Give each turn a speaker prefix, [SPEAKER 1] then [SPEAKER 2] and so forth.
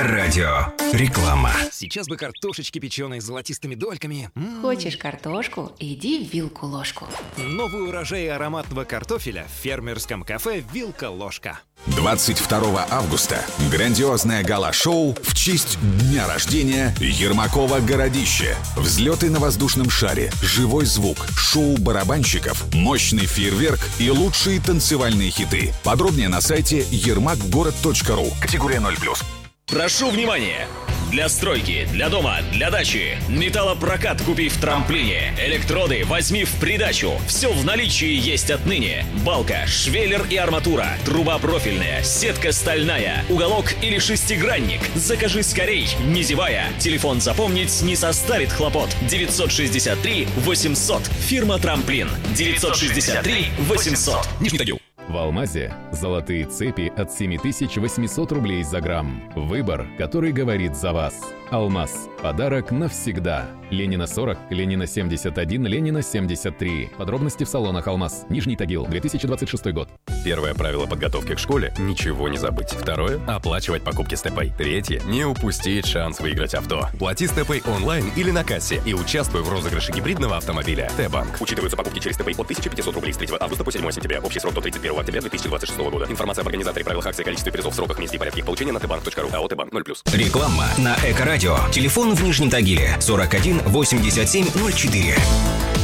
[SPEAKER 1] Эко-радио. Реклама.
[SPEAKER 2] Сейчас бы картошечки, печеные с золотистыми дольками.
[SPEAKER 3] Хочешь картошку? Иди в вилку-ложку.
[SPEAKER 2] Новый урожай ароматного картофеля в фермерском кафе «Вилка-ложка».
[SPEAKER 4] 22 августа грандиозное гала-шоу в честь дня рождения Ермакова «Городище». Взлеты на воздушном шаре, живой звук, шоу барабанщиков, мощный фейерверк и лучшие танцевальные хиты. Подробнее на сайте yermakgorod.ru. Категория 0+.
[SPEAKER 5] Прошу внимания! Для стройки, для дома, для дачи. Металлопрокат купи в трамплине. Электроды возьми в придачу. Все в наличии есть отныне. Балка, швеллер и арматура. Труба профильная, сетка стальная. Уголок или шестигранник. Закажи скорей, не зевая. Телефон запомнить не составит хлопот. 963 800. Фирма «Трамплин». 963 800. Нижний Тагил.
[SPEAKER 6] В «Алмазе» золотые цепи от 7800 рублей за грамм. Выбор, который говорит за вас. «Алмаз» – подарок навсегда. Ленина 40, Ленина 71, Ленина 73. Подробности в салонах «Алмаз». Нижний Тагил, 2026 год.
[SPEAKER 7] Первое правило подготовки к школе – ничего не забыть. Второе – оплачивать покупки с ТП. Третье – не упустить шанс выиграть авто. Плати с ТП онлайн или на кассе и участвуй в розыгрыше гибридного автомобиля. Т-банк. Учитываются покупки через ТП от 1500 рублей с 3 августа по 7 сентября. Общий срок до 31 октября 2026 года. Информация об организаторе, правилах акции, количестве призов, сроках, месте и порядке их получения на tbank.ru. АО «Т-банк» 0+.
[SPEAKER 1] Реклама на Эко-радио. Телефон в Нижнем Тагиле 41 87 04.